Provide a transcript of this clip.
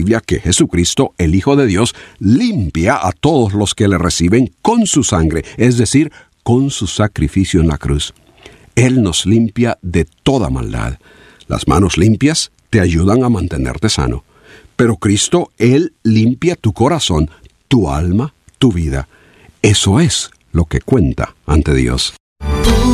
Biblia que Jesucristo, el Hijo de Dios, limpia a todos los que le reciben con su sangre, es decir, con su sacrificio en la cruz. Él nos limpia de toda maldad. Las manos limpias te ayudan a mantenerte sano. Pero Cristo, Él limpia tu corazón, tu alma, tu vida. Eso es lo que cuenta ante Dios.